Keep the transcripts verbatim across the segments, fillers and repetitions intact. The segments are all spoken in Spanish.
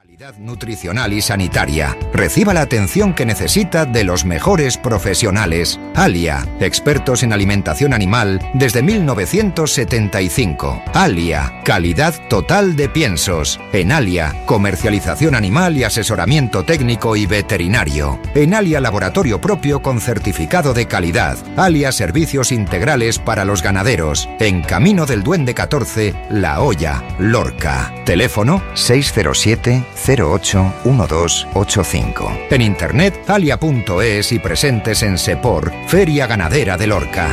Calidad nutricional y sanitaria. Reciba la atención que necesita de los mejores profesionales. Alia, expertos en alimentación animal desde mil novecientos setenta y cinco. Alia, calidad total de piensos. En Alia, comercialización animal y asesoramiento técnico y veterinario. En Alia, laboratorio propio con certificado de calidad. Alia, servicios integrales para los ganaderos. En Camino del Duende catorce, La Hoya, Lorca. Teléfono seis cero siete, cero ocho, uno dos ocho cinco. En internet alia punto es y presentes en Sepor, Feria Ganadera de Lorca.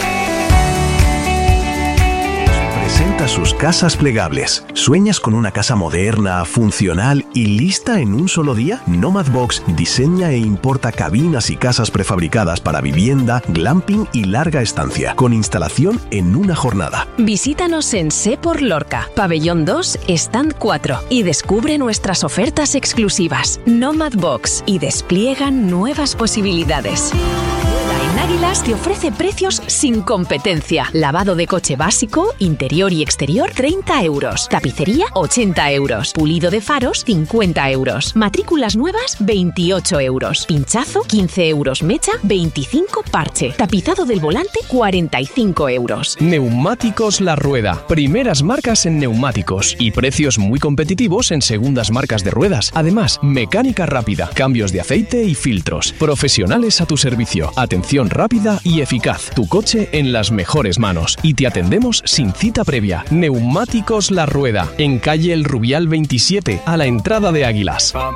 Presenta sus casas plegables. ¿Sueñas con una casa moderna, funcional y lista en un solo día? Nomad Box diseña e importa cabinas y casas prefabricadas para vivienda, glamping y larga estancia, con instalación en una jornada. Visítanos en Sepor Lorca, Pabellón dos, Stand cuatro y descubre nuestras ofertas exclusivas. Nomad Box y despliegan nuevas posibilidades. En Águilas te ofrece precios sin competencia. Lavado de coche básico, interior y exterior, treinta euros. Tapicería, ochenta euros. Pulido de faros, cincuenta euros. Matrículas nuevas, veintiocho euros. Pinchazo, quince euros. Mecha, veinticinco parche. Tapizado del volante, cuarenta y cinco euros. Neumáticos La Rueda. Primeras marcas en neumáticos y precios muy competitivos en segundas marcas de ruedas. Además, mecánica rápida, cambios de aceite y filtros. Profesionales a tu servicio. Atención rápida y eficaz. Tu coche en las mejores manos. Y te atendemos sin cita previa. Neumáticos La Rueda. En calle El Rubial veintisiete, a la entrada de Águilas.